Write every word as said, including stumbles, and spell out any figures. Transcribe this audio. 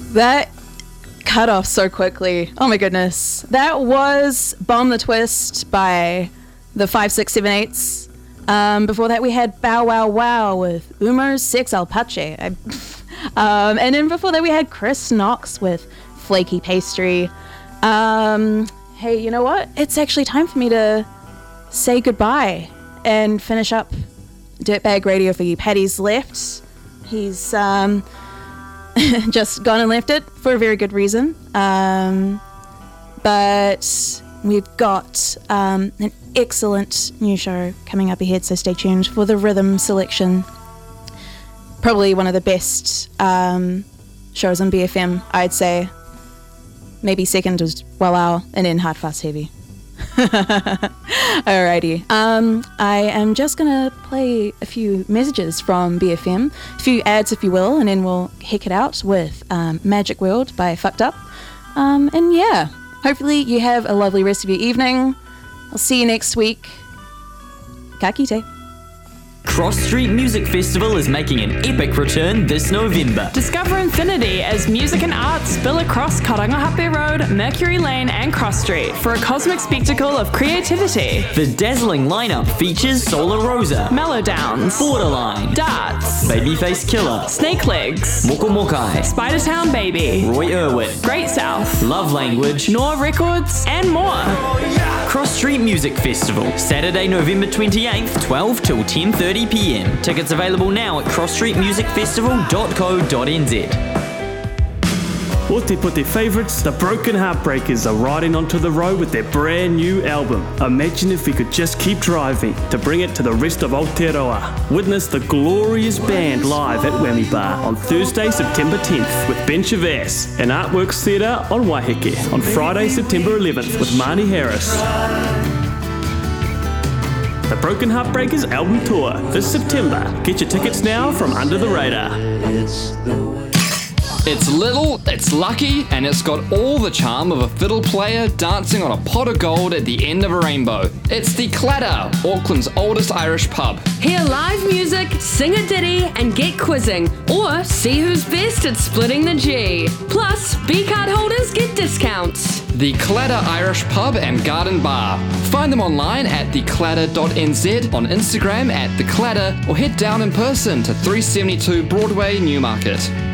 That cut off so quickly. Oh my goodness. That was Bomb the Twist by the five six seven eights. Um, before that we had Bow Wow Wow with Umo's Sex Alpache. I, um, and then before that we had Chris Knox with Flaky Pastry. Um, hey, you know what? It's actually time for me to say goodbye and finish up Dirtbag Radio for you. Paddy's left. He's um, just gone and left it for a very good reason. Um, but we've got um, an excellent new show coming up ahead, so stay tuned for the Rhythm Selection. Probably one of the best um, shows on B F M, I'd say. Maybe second was Wow and then Hard Fast Heavy. Alrighty. Um, I am just gonna play a few messages from B F M, a few ads if you will, and then we'll heck it out with um, Magic World by Fucked Up. Um, and yeah, hopefully you have a lovely rest of your evening. I'll see you next week. Ka kite. Cross Street Music Festival is making an epic return this November. Discover infinity as music and art spill across Karangahape Road, Mercury Lane and Cross Street for a cosmic spectacle of creativity. The dazzling lineup features Solar Rosa, Mellow Downs, Borderline, Darts, Babyface Killer, Snake Legs, Moko Mokai, Spider Town Baby, Roy Irwin, Great South, Love Language, Noah Records and more. Cross Street Music Festival, Saturday, November twenty-eighth, twelve till ten thirty p m. Tickets available now at cross street music festival dot co dot n z. Ote Pote favourites, the Broken Heartbreakers are riding onto the road with their brand new album. Imagine if we could just keep driving to bring it to the rest of Aotearoa. Witness the glorious band live at Whammy Bar on Thursday, September tenth with Ben Chavez and Artworks Theatre on Waiheke on Friday, September eleventh with Marnie Harris. The Broken Heartbreakers album tour this September. Get your tickets now from Under the Radar. It's little, it's lucky, and it's got all the charm of a fiddle player dancing on a pot of gold at the end of a rainbow. It's the Clatter, Auckland's oldest Irish pub. Hear live music, sing a ditty, and get quizzing, or see who's best at splitting the G. Plus, B-card holders get discounts. The Clatter Irish Pub and Garden Bar. Find them online at the clatter dot n z, on Instagram at The Clatter, or head down in person to three seventy-two Broadway, Newmarket.